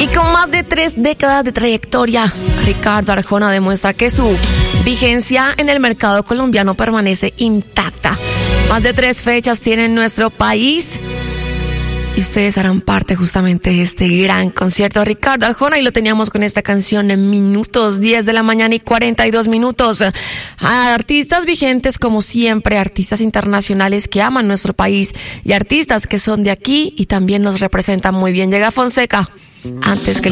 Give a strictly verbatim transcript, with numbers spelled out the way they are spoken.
con más de tres décadas de trayectoria, Ricardo Arjona demuestra que su vigencia en el mercado colombiano permanece intacta. Más de tres fechas tiene en nuestro país y ustedes harán parte justamente de este gran concierto. Ricardo Arjona, y lo teníamos con esta canción en minutos, diez de la mañana y cuarenta y dos minutos. A artistas vigentes como siempre, artistas internacionales que aman nuestro país y artistas que son de aquí y también nos representan muy bien. Llega Fonseca antes que el